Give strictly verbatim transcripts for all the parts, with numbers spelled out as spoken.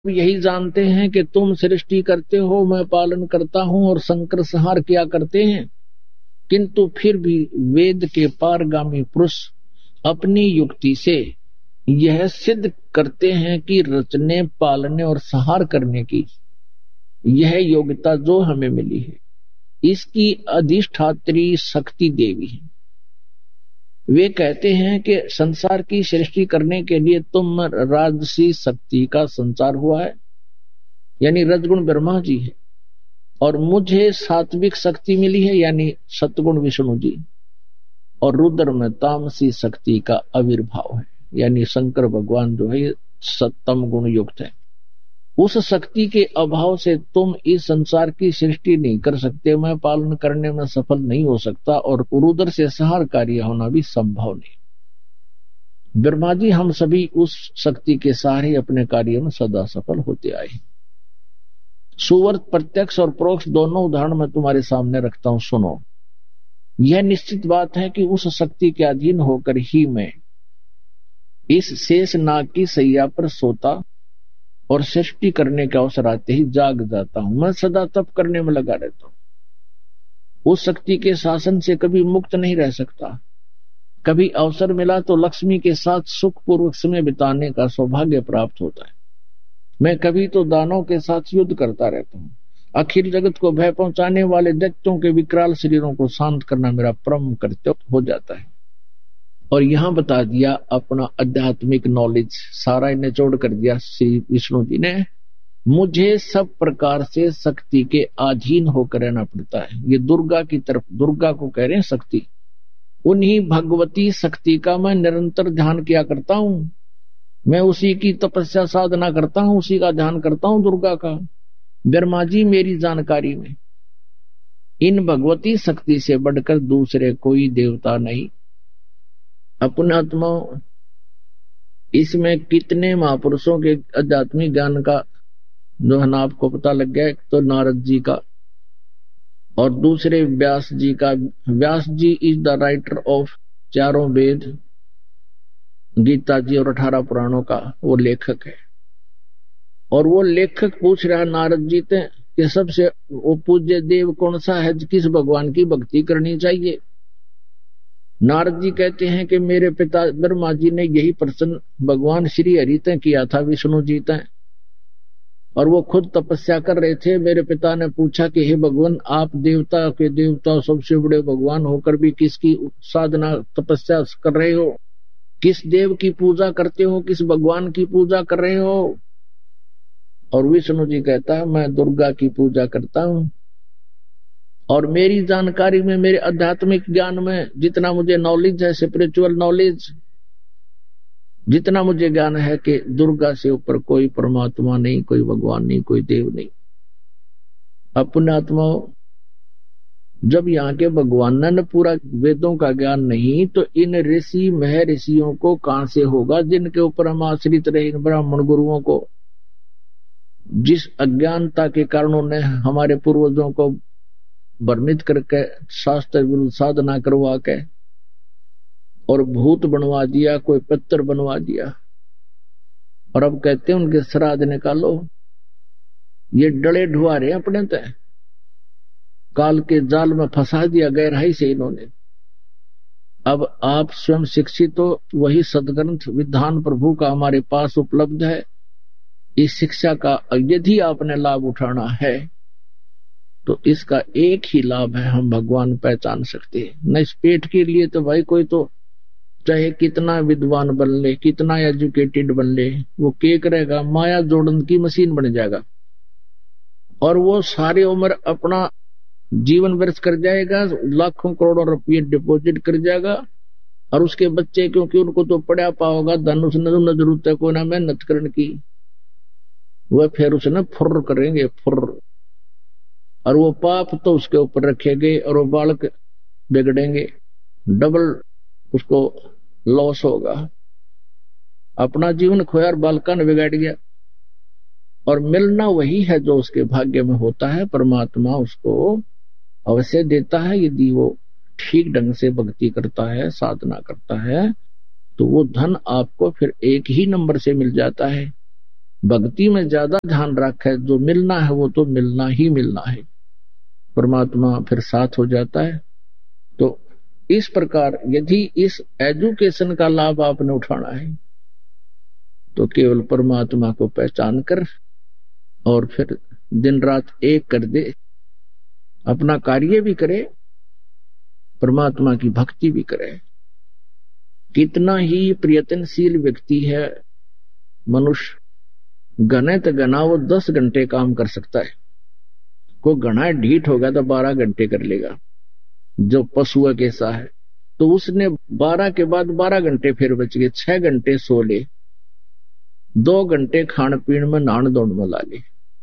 यही जानते हैं कि तुम सृष्टि करते हो, मैं पालन करता हूं और संकर संहार किया करते हैं, किंतु फिर भी वेद के पारगामी पुरुष अपनी युक्ति से यह सिद्ध करते हैं कि रचने, पालने और संहार करने की यह योग्यता जो हमें मिली है, इसकी अधिष्ठात्री शक्ति देवी है। वे कहते हैं कि संसार की सृष्टि करने के लिए तुम राजसी शक्ति का संचार हुआ है, यानी रजगुण ब्रह्मा जी है, और मुझे सात्विक शक्ति मिली है, यानी सतगुण विष्णु जी, और रुद्र में तामसी शक्ति का आविर्भाव है, यानी शंकर भगवान जो है सत्तम गुण युक्त है। उस शक्ति के अभाव से तुम इस संसार की सृष्टि नहीं कर सकते, मैं पालन करने में सफल नहीं हो सकता, और रुद्र से संहार कार्य होना भी संभव नहीं। ब्रह्मा जी हम सभी उस शक्ति के सहारे अपने कार्य में सदा सफल होते आए। सुवर्त प्रत्यक्ष और परोक्ष दोनों उदाहरण मैं तुम्हारे सामने रखता हूं, सुनो। यह निश्चित बात है कि उस शक्ति के अधीन होकर ही मैं इस शेष नाग की सैया पर सोता और सृष्टि करने के अवसर आते ही जाग जाता हूं। मैं सदा तप करने में लगा रहता हूं। उस शक्ति के शासन से कभी मुक्त नहीं रह सकता। कभी अवसर मिला तो लक्ष्मी के साथ सुखपूर्वक समय बिताने का सौभाग्य प्राप्त होता है। मैं कभी तो दानों के साथ युद्ध करता रहता हूं। अखिल जगत को भय पहुंचाने वाले दैत्यों के विकराल शरीरों को शांत करना मेरा परम कर्तव्य हो जाता है। और यहां बता दिया अपना आध्यात्मिक नॉलेज सारा निचोड़ कर दिया श्री विष्णु जी ने। मुझे सब प्रकार से शक्ति के अधीन होकर रहना पड़ता है। ये दुर्गा की तरफ, दुर्गा को कह रहे हैं शक्ति, उन्हीं भगवती शक्ति का मैं निरंतर ध्यान किया करता हूं। मैं उसी की तपस्या साधना करता हूं, उसी का ध्यान करता हूं, दुर्गा का। ब्रह्मा जी मेरी जानकारी में इन भगवती शक्ति से बढ़कर दूसरे कोई देवता नहीं। अपने आत्मा इसमें कितने महापुरुषों के आध्यात्मिक ज्ञान का जो है ना आपको पता लग गया। एक तो नारद जी का और दूसरे व्यास जी का। व्यास जी इज द राइटर ऑफ चारों वेद, गीता जी और अठारह पुराणों का वो लेखक है। और वो लेखक पूछ रहा है नारद जी से कि सबसे वो पूज्य देव कौन सा है, किस भगवान की भक्ति करनी चाहिए। नारद जी कहते हैं कि मेरे पिता ब्रह्मा जी ने यही प्रश्न भगवान श्री हरि तय किया था, विष्णु जी तय, और वो खुद तपस्या कर रहे थे। मेरे पिता ने पूछा कि हे भगवान, आप देवता के देवता सबसे बड़े भगवान होकर भी किसकी साधना तपस्या कर रहे हो, किस देव की पूजा करते हो, किस भगवान की पूजा कर रहे हो। और विष्णु जी कहता है मैं दुर्गा की पूजा करता हूं। और मेरी जानकारी में, मेरे आध्यात्मिक ज्ञान में जितना मुझे नॉलेज है, स्पिरिचुअल नॉलेज, जितना मुझे ज्ञान है कि दुर्गा से ऊपर कोई परमात्मा नहीं, कोई भगवान नहीं, कोई देव नहीं। अपने आत्मा जब यहाँ के भगवान ने पूरा वेदों का ज्ञान नहीं, तो इन ऋषि महर्षियों को कहां से होगा जिनके ऊपर हम आश्रित रहे। इन ब्राह्मण गुरुओं को, जिस अज्ञानता के कारण उन्हें हमारे पूर्वजों को भ्रमित करके शास्त्र विरुद्ध साधना करवा के और भूत बनवा दिया, कोई पत्थर बनवा दिया, और अब कहते हैं उनके श्राद्ध निकालो। ये डले ढुआरे अपने तय काल के जाल में फंसा दिया गहराई से इन्होंने। अब आप स्वयं शिक्षित हो, वही सदग्रंथ विधान प्रभु का हमारे पास उपलब्ध है। इस शिक्षा का यदि आपने लाभ उठाना है तो इसका एक ही लाभ है, हम भगवान पहचान सकते हैं। न इस पेट के लिए तो भाई कोई तो चाहे कितना विद्वान बन ले, कितना एजुकेटेड बन ले, वो के करेगा, माया जोड़न की मशीन बन जाएगा और वो सारी उम्र अपना जीवन व्यर्थ कर जाएगा, लाखों करोड़ों रुपये डिपॉजिट कर जाएगा। और उसके बच्चे, क्योंकि उनको तो पढ़ा पाओगा, धन उसने न जरूरत है कोई ना मेहनत करने की, वह फिर उसने फुर्र करेंगे फुर्र, और वो पाप तो उसके ऊपर रखेंगे और वो बालक बिगड़ेंगे, डबल उसको लॉस होगा। अपना जीवन खोया और बालका ने बिगाड़ गया। और मिलना वही है जो उसके भाग्य में होता है। परमात्मा उसको अवश्य देता है यदि वो ठीक ढंग से भक्ति करता है, साधना करता है, तो वो धन आपको फिर एक ही नंबर से मिल जाता है। भक्ति में ज्यादा ध्यान रखे, जो मिलना है वो तो मिलना ही मिलना है, परमात्मा फिर साथ हो जाता है। तो इस प्रकार यदि इस एजुकेशन का लाभ आपने उठाना है तो केवल परमात्मा को पहचान कर और फिर दिन रात एक कर दे, अपना कार्य भी करे, परमात्मा की भक्ति भी करे। कितना ही प्रयत्नशील व्यक्ति है मनुष्य, घने तो घना वो दस घंटे काम कर सकता है, को घना ढीठ होगा तो बारह घंटे कर लेगा, जो पशु कैसा है। तो उसने बारह के बाद बारह घंटे फिर बच गए, छह घंटे सो ले, दो घंटे खान पीन में नहान धोन में ला ले,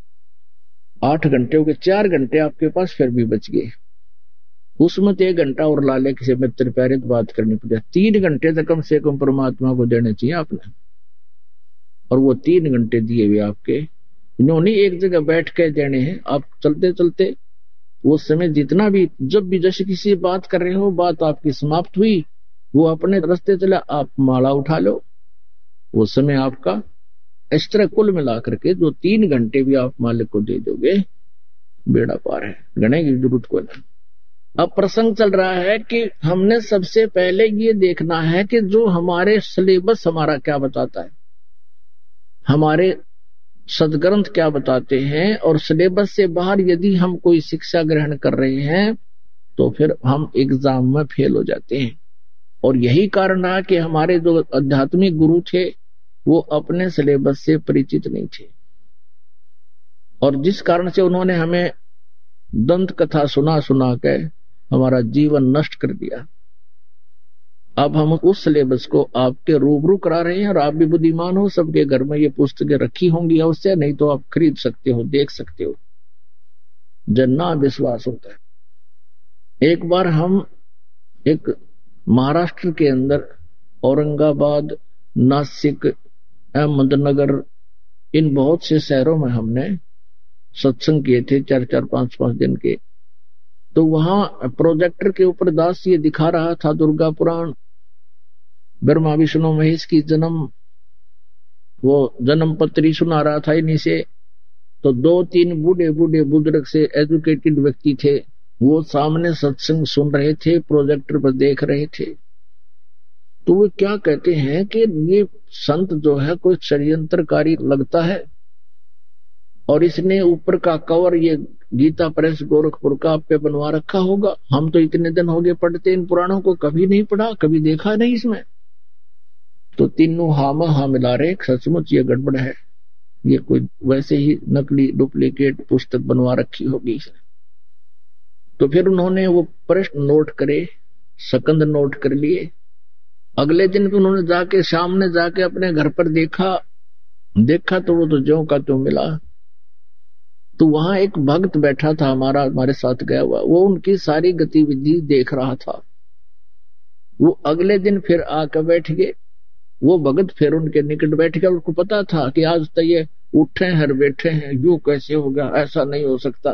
आठ घंटे हो गए, चार घंटे आपके पास फिर भी बच गए। उसमें तो एक घंटा और ला ले, किसी मित्र प्यारे तो बात करनी पड़े, तीन घंटे तो कम से कम परमात्मा को देने चाहिए आपने। और वो तीन घंटे दिए हुए आपके, इन्होंने एक जगह बैठ के देने हैं। आप चलते चलते वो समय जितना भी, जब भी जैसे किसी बात कर रहे हो, बात आपकी समाप्त हुई, वो अपने रास्ते चला, आप माला उठा लो, वो समय आपका। इस तरह कुल मिला करके जो तीन घंटे भी आप मालिक को दे दोगे, बेड़ा पार है, गणे की जरूरत को नहीं। अब प्रसंग चल रहा है कि हमने सबसे पहले ये देखना है कि जो हमारे सिलेबस हमारा क्या बताता है, हमारे सदग्रंथ क्या बताते हैं, और सिलेबस से बाहर यदि हम कोई शिक्षा ग्रहण कर रहे हैं तो फिर हम एग्जाम में फेल हो जाते हैं। और यही कारण रहा कि हमारे जो आध्यात्मिक गुरु थे वो अपने सिलेबस से परिचित नहीं थे, और जिस कारण से उन्होंने हमें दंत कथा सुना सुना के हमारा जीवन नष्ट कर दिया। अब हम उस सिलेबस को आपके रूबरू करा रहे हैं, और आप भी बुद्धिमान हो, सबके घर में ये पुस्तकें रखी होंगी अवश्य, नहीं तो आप खरीद सकते हो, देख सकते हो, जन्ना विश्वास होता है। एक बार हम एक महाराष्ट्र के अंदर औरंगाबाद, नासिक, अहमदनगर, इन बहुत से शहरों में हमने सत्संग किए थे, चार चार पांच पांच दिन के। तो वहां प्रोजेक्टर के ऊपर दास ये दिखा रहा था दुर्गा पुराण, ब्रह्मा विष्णु महेश की जन्म, वो जन्म पत्री सुना रहा था इन्हीं से। तो दो तीन बूढ़े बूढ़े बुजुर्ग से एजुकेटेड व्यक्ति थे, वो सामने सत्संग सुन रहे थे, प्रोजेक्टर पर देख रहे थे। तो वो क्या कहते हैं कि ये संत जो है कोई षड्यंत्रकारी लगता है, और इसने ऊपर का कवर ये गीता प्रेस गोरखपुर का पे बनवा रखा होगा। हम तो इतने दिन हो गए पढ़ते इन पुराणों को, कभी नहीं पढ़ा, कभी देखा नहीं इसमें। तो तीनों हाँ में हाँ मिला रहे, सचमुच ये गड़बड़ है, ये कोई वैसे ही नकली डुप्लीकेट पुस्तक बनवा रखी होगी इसने। तो फिर उन्होंने वो प्रश्न नोट करे, सकंद नोट कर लिए। अगले दिन भी उन्होंने जाके सामने जाके अपने घर पर देखा देखा तो वो तो ज्यों का त्यों मिला। तो वहां एक भक्त बैठा था हमारा, हमारे साथ गया हुआ, वो उनकी सारी गतिविधि देख रहा था। वो अगले दिन फिर आकर बैठ गए, वो भगत फिर उनके निकट बैठ गया। उनको पता था कि आज तो ये उठे हर बैठे हैं, यूं कैसे होगा, ऐसा नहीं हो सकता।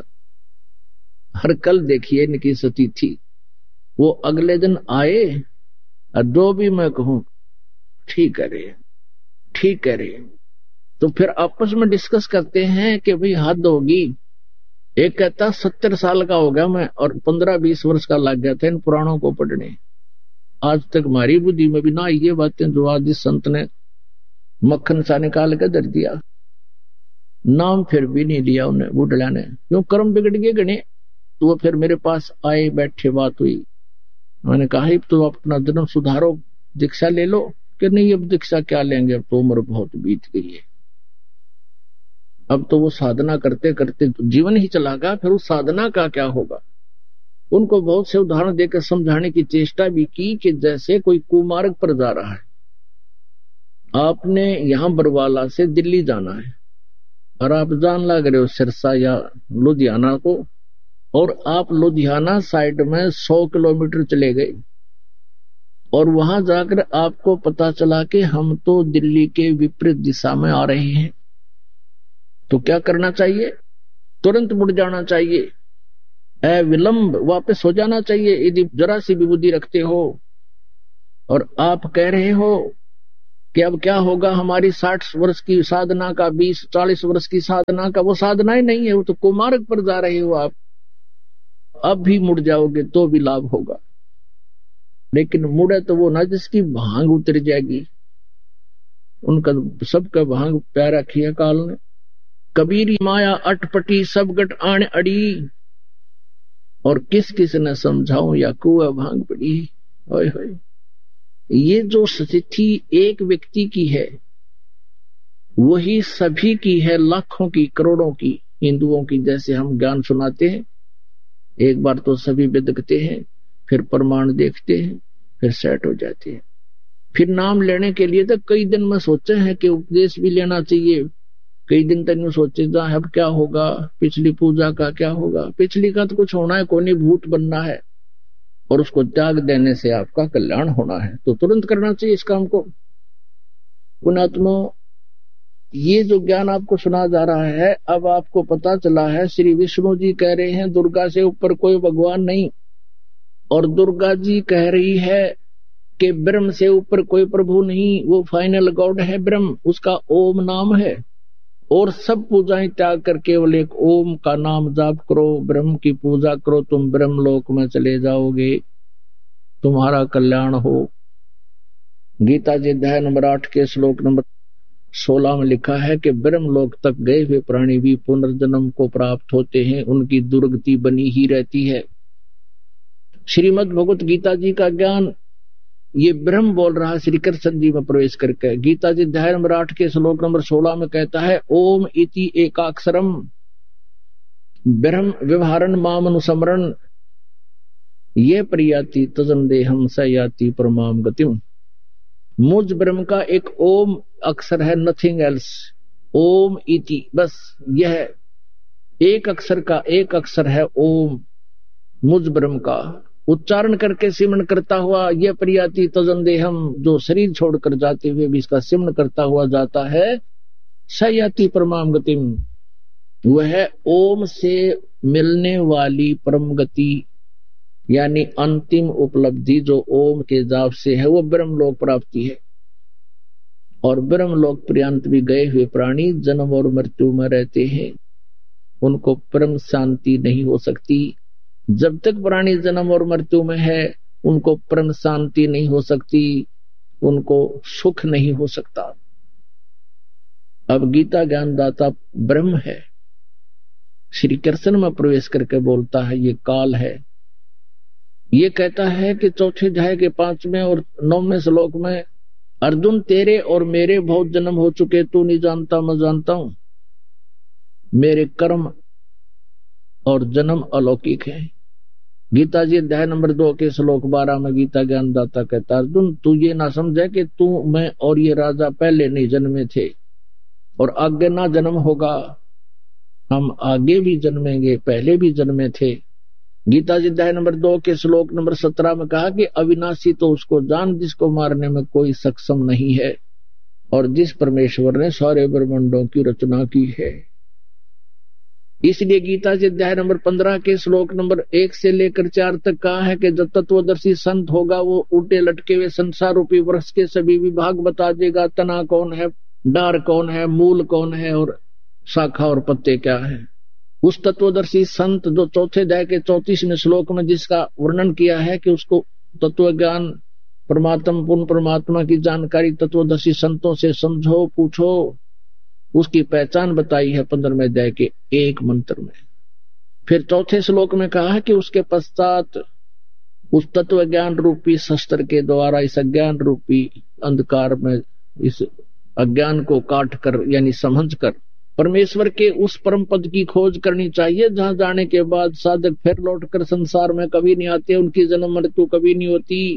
हर कल देखिए इनकी सती थी। वो अगले दिन आए, और जो भी मैं कहूं ठीक है रे, ठीक है रे। तो फिर आपस में डिस्कस करते हैं कि भाई हद होगी। एक कहता सत्तर साल का हो गया मैं, और पंद्रह बीस वर्ष का लग गया था इन पुराणों को पढ़ने। आज तक हमारी बुद्धि में भी ना ये बातें जो आज इस संत ने मक्खन सा निकाल के दर दिया। नाम फिर भी नहीं लिया उन्हें बुढ़ला ने, क्यों कर्म बिगड़ गए गणे। तो वो फिर मेरे पास आए, बैठे, बात हुई। मैंने कहा तो अपना जन्म सुधारो, दीक्षा ले लो। कि नहीं अब दीक्षा क्या लेंगे, अब तो उम्र बहुत बीत गई है। अब तो वो साधना करते करते जीवन ही चला गया, फिर उस साधना का क्या होगा। उनको बहुत से उदाहरण देकर समझाने की चेष्टा भी की कि जैसे कोई कुमार्ग पर जा रहा है, आपने यहां बरवाला से दिल्ली जाना है, और आप जान लग रहे हो सिरसा या लुधियाना को, और आप लुधियाना साइड में सौ किलोमीटर चले गए, और वहां जाकर आपको पता चला कि हम तो दिल्ली के विपरीत दिशा में आ रहे हैं। तो क्या करना चाहिए? तुरंत मुड़ जाना चाहिए, अविलंब वापस हो जाना चाहिए। यदि जरा सी भी बुद्धि रखते हो और आप कह रहे हो कि अब क्या होगा हमारी साठ वर्ष की साधना का, बीस चालीस वर्ष की साधना का, वो साधना ही नहीं है, वो तो कुमार्ग पर जा रहे हो आप। अब भी मुड़ जाओगे तो भी लाभ होगा, लेकिन मुड़े तो वो ना जिसकी भांग उतर जाएगी। उनका सबका भांग प्यारा किया काल ने। कबीरी माया अटपटी सब गट आण अड़ी, और किस किस ने समझाऊं या कुआ भांग पड़ी। ओए होए, ये जो स्थिति एक व्यक्ति की है वही सभी की है, लाखों की करोड़ों की हिंदुओं की। जैसे हम ज्ञान सुनाते हैं, एक बार तो सभी बिदकते हैं, फिर प्रमाण देखते हैं, फिर सेट हो जाते हैं। फिर नाम लेने के लिए तो कई दिन में सोचे हैं कि उपदेश भी लेना चाहिए। कई दिन तक सोचे जा अब क्या होगा, पिछली पूजा का क्या होगा। पिछली का तो कुछ होना है, कोई नहीं, भूत बनना है और उसको त्याग देने से आपका कल्याण होना है, तो तुरंत करना चाहिए इस काम को। पुणात्मा, ये जो ज्ञान आपको सुना जा रहा है, अब आपको पता चला है श्री विष्णु जी कह रहे हैं दुर्गा से ऊपर कोई भगवान नहीं, और दुर्गा जी कह रही है कि ब्रह्म से ऊपर कोई प्रभु नहीं, वो फाइनल गॉड है ब्रह्म, उसका ओम नाम है। और सब पूजाएं त्याग कर केवल एक ओम का नाम जाप करो, ब्रह्म की पूजा करो, तुम ब्रह्म लोक में चले जाओगे, तुम्हारा कल्याण हो। गीता जी अध्याय नंबर आठ के श्लोक नंबर सोलह में लिखा है कि ब्रह्म लोक तक गए हुए प्राणी भी पुनर्जन्म को प्राप्त होते हैं, उनकी दुर्गति बनी ही रहती है। श्रीमद् भगवत गीता जी का ज्ञान ये ब्रह्म बोल रहा है श्री कृष्ण जी में प्रवेश करके। गीता जी अध्याय नंबर आठ के श्लोक नंबर सोलह में कहता है, ओम इति एकाक्षरम ब्रह्म व्यवहारन मामनुसमरण ये प्रियाति तजन देहम स याति परमाम गतिम। मुझ ब्रह्म का एक ओम अक्षर है, नथिंग एल्स। ओम इति, बस यह एक अक्षर का एक अक्षर है ओम, मुझ ब्रह्म का उच्चारण करके सिमरण करता हुआ यह प्रियाति तजन देहम, जो शरीर छोड़कर जाते हुए भी इसका सिमरण करता हुआ जाता है, सयाति परमाम गतिम, वह ओम से मिलने वाली परम गति यानी अंतिम उपलब्धि जो ओम के जाप से है, वो ब्रह्मलोक प्राप्ति है। और ब्रह्मलोक पर्यंत भी गए हुए प्राणी जन्म और मृत्यु में रहते हैं, उनको परम शांति नहीं हो सकती। जब तक प्राणी जन्म और मृत्यु में है, उनको परम शांति नहीं हो सकती, उनको सुख नहीं हो सकता। अब गीता ज्ञानदाता ब्रह्म है, श्री कृष्ण में प्रवेश करके बोलता है ये काल है। ये कहता है कि चौथे अध्याय के पांचवें और नौवें श्लोक में, अर्जुन तेरे और मेरे बहुत जन्म हो चुके, तू नहीं जानता मैं जानता हूं। मेरे कर्म और जन्म अलौकिक है। गीता जी अध्याय नंबर दो के श्लोक बारह में गीता ज्ञानदाता कहता, अर्जुन तू ये ना समझे कि तू मैं और ये राजा पहले नहीं जन्मे थे और आगे ना जन्म होगा, हम आगे भी जन्मेंगे, पहले भी जन्मे थे। गीता जी अध्याय नंबर दो के श्लोक नंबर सत्रह में कहा कि अविनाशी तो उसको जान जिसको मारने में कोई सक्षम नहीं है, और जिस परमेश्वर ने सारे ब्रह्मांडों की रचना की है। इसलिए गीता जी अध्याय नंबर पंद्रह के श्लोक नंबर एक से लेकर चार तक कहा है कि जब तत्वदर्शी संत होगा वो उल्टे लटके हुए संसार रूपी वृक्ष के सभी विभाग बता देगा, तना कौन है, डार कौन है, मूल कौन है और शाखा और पत्ते क्या है। उस तत्वदर्शी संत जो चौथे अध्याय के चौतीसवें श्लोक में जिसका वर्णन किया है कि उसको तत्व ज्ञान परमात्मा पूर्ण परमात्मा की जानकारी तत्वदर्शी संतों से समझो पूछो, उसकी पहचान बताई है पंद्रहवें अध्याय के एक मंत्र में। फिर चौथे श्लोक में कहा है कि उसके पश्चात उस तत्व ज्ञान रूपी शस्त्र के द्वारा इस अज्ञान रूपी अंधकार में इस अज्ञान को काट कर यानी समझ कर परमेश्वर के उस परम पद की खोज करनी चाहिए, जहां जाने के बाद साधक फिर लौटकर संसार में कभी नहीं आते, उनकी जन्म मृत्यु कभी नहीं होती।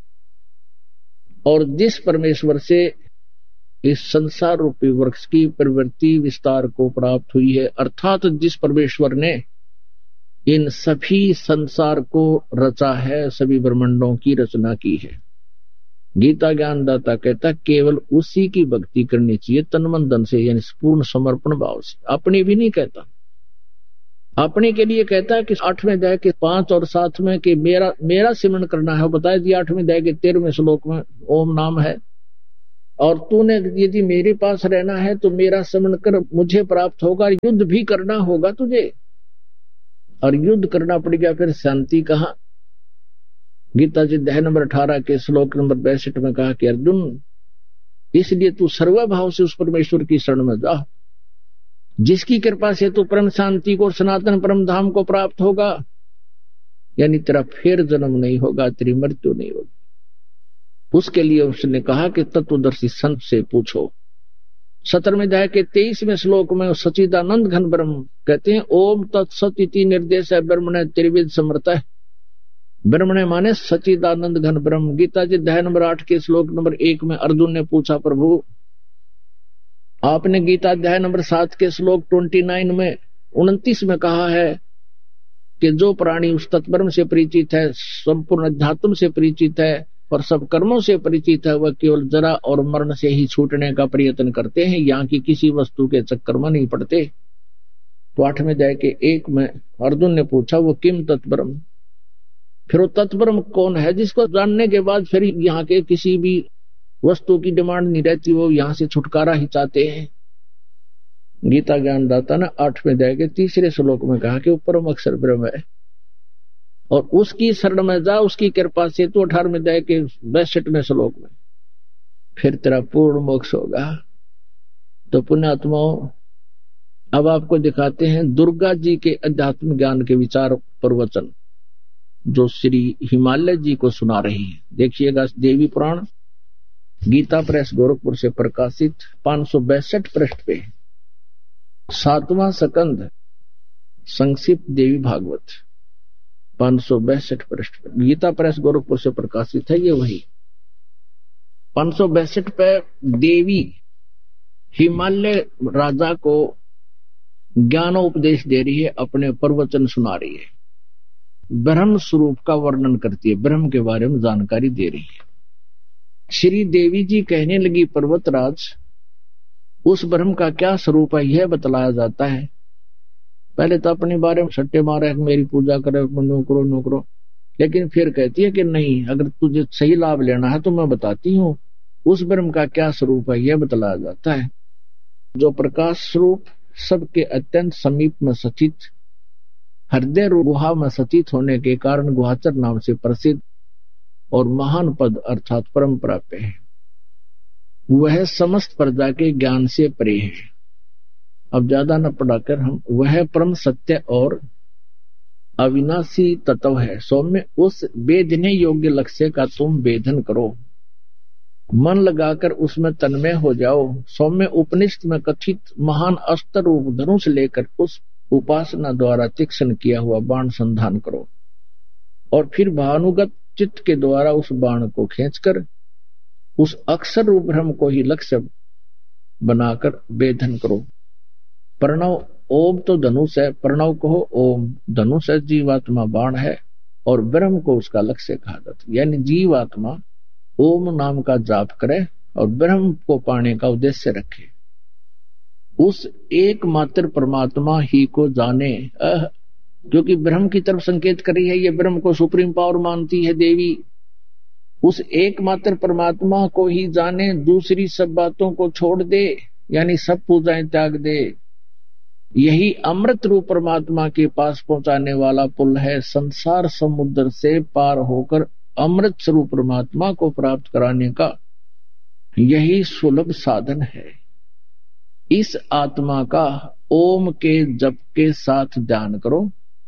और जिस परमेश्वर से इस संसार रूपी वृक्ष की प्रवृत्ति विस्तार को प्राप्त हुई है, अर्थात जिस परमेश्वर ने इन सभी संसार को रचा है, सभी ब्रह्मांडों की रचना की है। गीता ज्ञानदाता कहता केवल उसी की भक्ति करनी चाहिए तन मन धन से, यानी पूर्ण समर्पण भाव से। अपनी भी नहीं कहता, अपने के लिए कहता है कि आठवें अध्याय के पांच और सात में कि मेरा मेरा सिमरण करना है, बताया दिया आठवें अध्याय के तेरहवें श्लोक में ओम नाम है। और तूने यदि मेरे पास रहना है तो मेरा स्मरण कर, मुझे प्राप्त होगा, युद्ध भी करना होगा तुझे, और युद्ध करना पड़ेगा। फिर शांति कहा। गीता जी अध्याय नंबर अठारह के श्लोक नंबर बैसठ में कहा कि अर्जुन, इसलिए तू सर्वभाव से उस परमेश्वर की शरण में जा, जिसकी कृपा से तू परम शांति को, सनातन परम धाम को प्राप्त होगा, यानी तेरा फिर जन्म नहीं होगा, तेरी मृत्यु नहीं होगी। उसके लिए उसने कहा कि तत्वदर्शी संत से पूछो। सत्रहवें अध्याय के तेईसवें श्लोक में सच्चिदानंद घन ब्रह्म कहते हैं, ओम तत्सत इति निर्देश है ब्रह्मणे त्रिविध समर्थ है। ब्रह्मणे माने सच्चिदानंद घन ब्रह्म। गीता जी अध्याय नंबर आठ के श्लोक नंबर एक में अर्जुन ने पूछा, प्रभु आपने गीता अध्याय नंबर सात के श्लोक उनतीस में उनतीस में कहा है कि जो प्राणी उस तत्ब्रह्म से परिचित है, संपूर्ण अध्यात्म से परिचित है और सब कर्मों से परिचित है, वह केवल जरा और मरण से ही छूटने का प्रयत्न करते हैं, यहाँ की किसी वस्तु के चक्कर में नहीं पड़ते। तो आठवें अध्याय के एक में अर्जुन ने पूछा, वो किम तत्ब्रह्म, फिर वो तत्ब्रह्म कौन है जिसको जानने के बाद फिर यहाँ के किसी भी वस्तु की डिमांड नहीं रहती, वो यहाँ से छुटकारा ही चाहते हैं। गीता ज्ञानदाता ने आठवें अध्याय के तीसरे श्लोक में कहा कि वो परम अक्षर ब्रह्म है और उसकी शरण में जा, उसकी कृपा से। तो अठारहवें अध्याय के बैसठवें श्लोक में फिर तेरा पूर्ण मोक्ष होगा। तो पुण्यात्माओं, अब आपको दिखाते हैं दुर्गा जी के अध्यात्म ज्ञान के विचार प्रवचन जो श्री हिमालय जी को सुना रही है। देखिएगा, देवी पुराण गीता प्रेस गोरखपुर से प्रकाशित पांच सौ बैसठ पृष्ठ पे सातवां सकंद संक्षिप्त देवी भागवत पांच सौ बैसठ पृष्ठ पे, गीता प्रेस गोरखपुर से प्रकाशित है। ये वही पांच सौ बैसठ पे देवी हिमालय राजा को ज्ञानोपदेश दे रही है, अपने प्रवचन सुना रही है, ब्रह्म स्वरूप का वर्णन करती है, ब्रह्म के बारे में जानकारी दे रही है। श्री देवी जी कहने लगी, पर्वतराज, उस ब्रह्म का क्या स्वरूप है यह बतलाया जाता है। पहले तो अपने बारे में सट्टे मारे, मेरी पूजा करे, नौकरो नौकरो, लेकिन फिर कहती है कि नहीं, अगर तुझे सही लाभ लेना है तो मैं बताती हूँ उस ब्रह्म का क्या स्वरूप है यह बतलाया जाता है, जो प्रकाश स्वरूप सबके अत्यंत समीप में स्थित, हृदय गुहा में स्थित होने के कारण गुहाचर नाम से प्रसिद्ध और महान पद अर्थात परम प्राप्य है। वह समस्त प्रजा के ज्ञान से परे है। अब ज्यादा न पढ़ाकर हम, वह परम सत्य और अविनाशी तत्व है। सौम्य उस वेदने योग्य लक्ष्य का तुम वेदन करो, मन लगाकर उसमें तन्मय हो जाओ। सौम्य उपनिषद में कथित महान अस्त्र रूप धनुष लेकर उस उपासना द्वारा तीक्ष्ण किया हुआ बाण संधान करो और फिर भानुगत चित्त के द्वारा उस बाण को खींचकर उस अक्षर रूप ब्रह्म को ही लक्ष्य बनाकर वेधन करो। प्रणव ओम तो धनुष है, प्रणव कहो ओम, धनुष है जीवात्मा बाण है और ब्रह्म को उसका लक्ष्य कहा जाता। यानी जीवात्मा ओम नाम का जाप करे और ब्रह्म को पाने का उद्देश्य रखे, उस एकमात्र परमात्मा ही को जाने। क्योंकि ब्रह्म की तरफ संकेत कर रही है, ये ब्रह्म को सुप्रीम पावर मानती है देवी। उस एकमात्र परमात्मा को ही जाने, दूसरी सब बातों को छोड़ दे, यानी सब पूजाएं त्याग दे। यही अमृत रूप परमात्मा के पास पहुंचाने वाला पुल है। संसार समुद्र से पार होकर अमृत स्वरूप परमात्मा को प्राप्त कराने का यही सुलभ साधन है। इस आत्मा का ओम के जप के साथ ध्यान करो।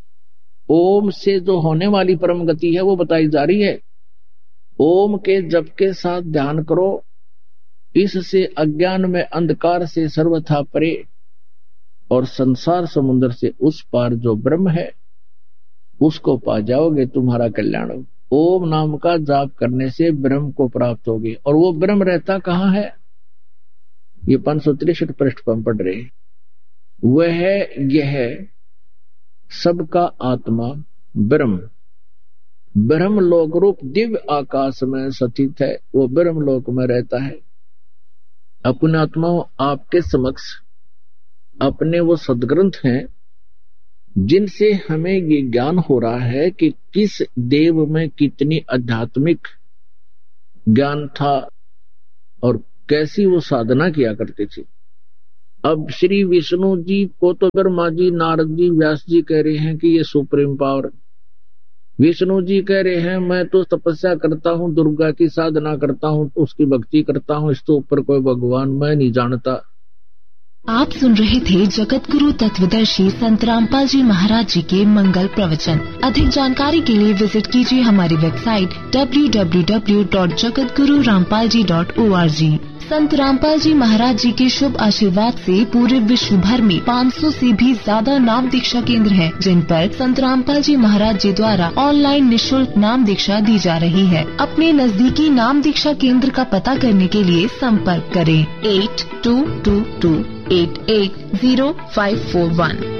ओम से जो होने वाली परम गति है वो बताई जा रही है। ओम के जप के साथ ध्यान करो, इससे अज्ञान में अंधकार से सर्वथा परे और संसार समुद्र से उस पार जो ब्रह्म है उसको पा जाओगे, तुम्हारा कल्याण। ओम नाम का जाप करने से ब्रह्म को प्राप्त होगे। और वो ब्रह्म रहता कहाँ है? ये पांच सौ तिरसठ पृष्ठ पर पढ़ रहे। वह यह सबका आत्मा ब्रह्म ब्रह्म लोक रूप दिव्य आकाश में स्थित है, वो ब्रह्म लोक में रहता है। अपने आत्माओं, आपके समक्ष अपने वो सदग्रंथ हैं जिनसे हमें ये ज्ञान हो रहा है कि किस देव में कितनी आध्यात्मिक ज्ञान था और कैसी वो साधना किया करते थे। अब श्री विष्णु जी को तो ब्रह्मा जी, नारद जी, व्यास जी कह रहे हैं कि ये सुप्रीम पावर। विष्णु जी कह रहे हैं मैं तो तपस्या करता हूँ, दुर्गा की साधना करता हूँ, उसकी भक्ति करता हूँ, इसके ऊपर कोई भगवान मैं नहीं जानता। आप सुन रहे थे जगत गुरु तत्वदर्शी संत रामपाल जी महाराज जी के मंगल प्रवचन। अधिक जानकारी के लिए विजिट कीजिए हमारी website W W W dot Jagat Guru Rampal ji dot O R G. संत रामपाल जी महाराज जी के शुभ आशीर्वाद से पूरे विश्व भर में पाँच सौ से भी ज्यादा नाम दीक्षा केंद्र हैं, जिन पर संत रामपाल जी महाराज जी द्वारा ऑनलाइन निशुल्क नाम दीक्षा दी जा रही है। अपने नजदीकी नाम दीक्षा केंद्र का पता करने के लिए संपर्क करें eight to to to eight eight zero five four one.